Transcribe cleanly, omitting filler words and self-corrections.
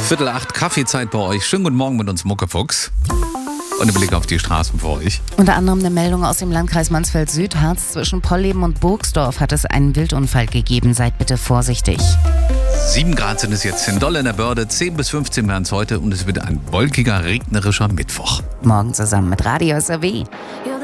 7:45 Kaffeezeit bei euch. Schönen guten Morgen mit uns Muckefuchs. Und ein Blick auf die Straßen für euch. Unter anderem eine Meldung aus dem Landkreis Mansfeld-Südharz. Zwischen Polleben und Burgsdorf hat es einen Wildunfall gegeben. Seid bitte vorsichtig. 7 Grad sind es jetzt in Doll in der Börde. 10 bis 15 werden es heute und es wird ein wolkiger, regnerischer Mittwoch. Morgen zusammen mit Radio SAW.